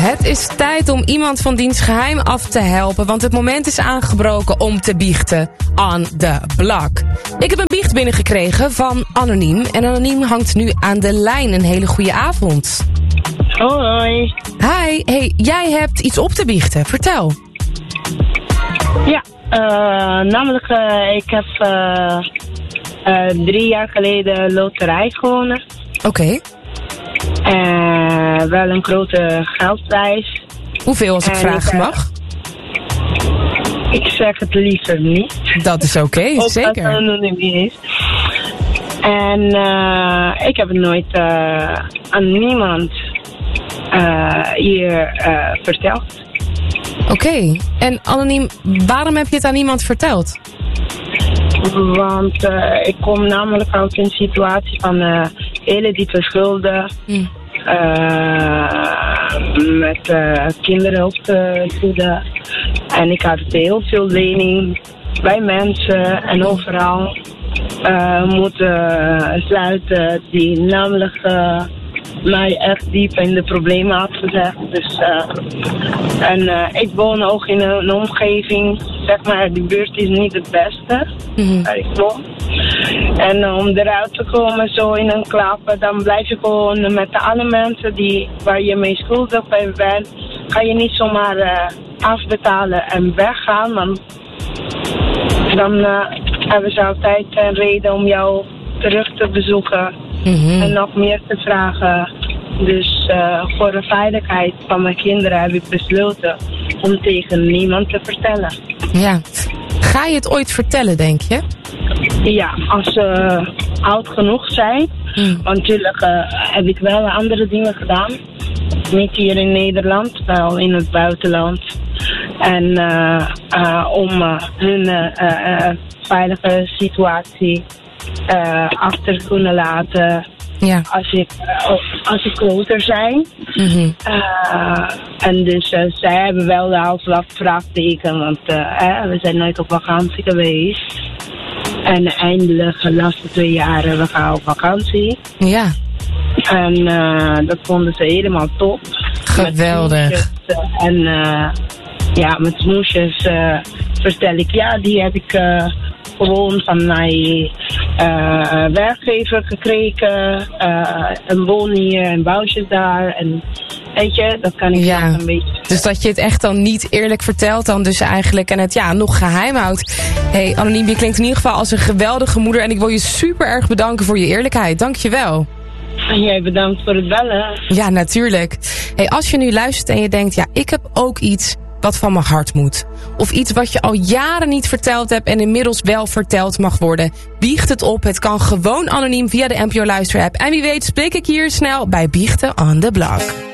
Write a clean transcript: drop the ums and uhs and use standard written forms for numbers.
Het is tijd om iemand van diens geheim af te helpen, want het moment is aangebroken om te biechten on the block. Ik heb een biecht binnengekregen van Anoniem en Anoniem hangt nu aan de lijn. Een hele goede avond. Hoi. Hi, hey, jij hebt iets op te biechten. Vertel. Ja, namelijk ik heb 3 jaar geleden loterij gewonnen. Oké. Wel een grote geldprijs. Hoeveel als ik vragen mag? Ik zeg het liever niet. Dat is oké, zeker. Ook als het anoniem is. En ik heb het nooit aan niemand hier verteld. Oké. En Anoniem, waarom heb je het aan niemand verteld? Want ik kom namelijk uit een situatie van hele diepe schulden. Met kinderhulpgoeden. En ik had heel veel lening bij mensen en overal moeten sluiten die namelijk mij echt diep in de problemen had gezegd. Dus, ik woon ook in een omgeving, zeg maar, die buurt is niet het beste waar ik woon. En om eruit te komen zo in een klappen, dan blijf je gewoon met alle mensen waar je mee schuldig bij bent, ga je niet zomaar afbetalen en weggaan, want dan hebben ze altijd een reden om jou terug te bezoeken en nog meer te vragen. Dus voor de veiligheid van mijn kinderen heb ik besloten om tegen niemand te vertellen. Ja. Ga je het ooit vertellen, denk je? Ja, als ze oud genoeg zijn. Want natuurlijk heb ik wel andere dingen gedaan. Niet hier in Nederland, wel in het buitenland. En om hun veilige situatie achter te kunnen laten. Ja. Als ik groter zijn. En dus zij hebben wel al wat vraagteken, want we zijn nooit op vakantie geweest. En eindelijk, de laatste 2 jaar, we gaan op vakantie. Ja. En dat vonden ze helemaal top. Geweldig. Met smoesjes vertel ik, ja, die heb ik gewoon van mijn werkgever gekregen. Een woning hier en bouwtjes daar. En weet je, dat kan ik een beetje. Dus dat je het echt dan niet eerlijk vertelt dan dus eigenlijk en het nog geheim houdt. Hey, Anoniem, je klinkt in ieder geval als een geweldige moeder en ik wil je super erg bedanken voor je eerlijkheid. Dank je wel. En jij bedankt voor het bellen. Ja, natuurlijk. Hey, als je nu luistert en je denkt, ik heb ook iets wat van mijn hart moet. Of iets wat je al jaren niet verteld hebt en inmiddels wel verteld mag worden. Biecht het op. Het kan gewoon anoniem via de NPO Luister-app. En wie weet spreek ik hier snel bij Biechten on the Block.